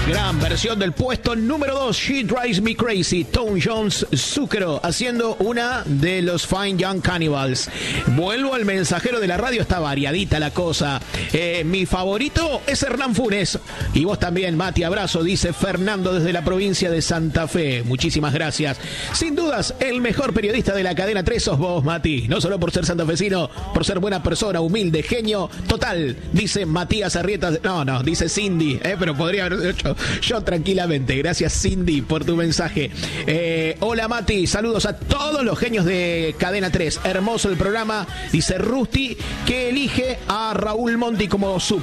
Gran versión del puesto número 2, She Drives Me Crazy, Tom Jones Zucchero, haciendo una de los Fine Young Cannibals. Vuelvo al mensajero de la radio, está variadita la cosa. Mi favorito es Hernán Funes. Y vos también, Mati, abrazo, dice Fernando desde la provincia de Santa Fe. Muchísimas gracias. Sin dudas, el mejor periodista de la cadena 3 sos vos, Mati. No solo por ser santafesino, por ser buena persona, humilde, genio total, dice Matías Arrieta. No, dice Cindy, pero podría haber hecho yo tranquilamente. Gracias, Cindy, por tu mensaje. Hola, Mati, saludos a todos los genios de Cadena 3. Hermoso el programa, dice Rusty, que elige a Raúl Monti como su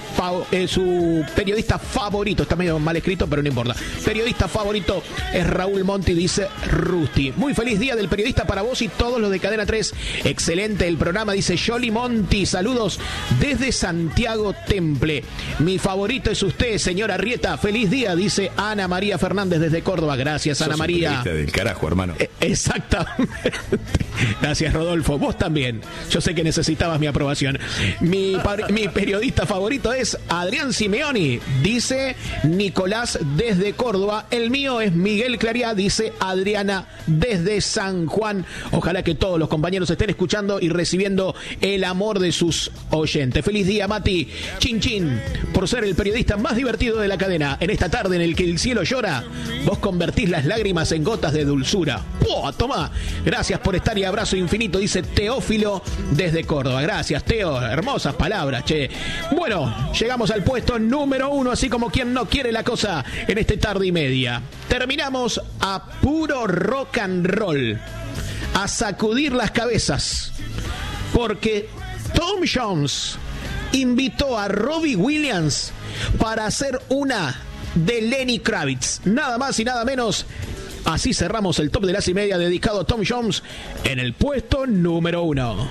periodista favorito. Está medio mal escrito, pero no importa. Periodista favorito es Raúl Monti, dice Rusty. Muy feliz día del periodista para vos y todos los de Cadena 3. Excelente el programa, dice Jolly Monti. Saludos desde Santiago Temple. Mi favorito es usted, señora Arrieta. Feliz día, dice Ana María Fernández desde Córdoba. Gracias, Ana María. Del carajo, hermano. Exactamente. Gracias, Rodolfo. Vos también. Yo sé que necesitabas mi aprobación. Mi periodista favorito es Adrián Simeoni, dice Nicolás desde Córdoba. El mío es Miguel Clariá, dice Adriana desde San Juan. Ojalá que todos los compañeros estén escuchando y recibiendo el amor de sus oyentes. Feliz día, Mati. Chin chin, por ser el periodista más divertido de la cadena. En esta tarde en el que el cielo llora, vos convertís las lágrimas en gotas de dulzura. ¡Pua! Tomá. Gracias por estar y abrazo infinito, dice Teófilo desde Córdoba. Gracias, Teo. Hermosas palabras, che. Bueno, llegamos al puesto número 1, así como quien no quiere la cosa en este tarde y media. Terminamos a puro rock and roll, a sacudir las cabezas, porque Tom Jones invitó a Robbie Williams para hacer una de Lenny Kravitz. Nada más y nada menos. Así cerramos el top de las y media dedicado a Tom Jones en el puesto número 1.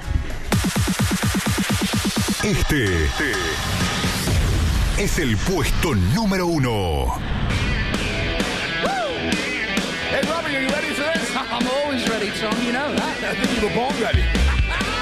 Este es el puesto número 1. Hey, Robbie, are you ready for this? I'm always ready, Tom. You know that. I think you were born ready.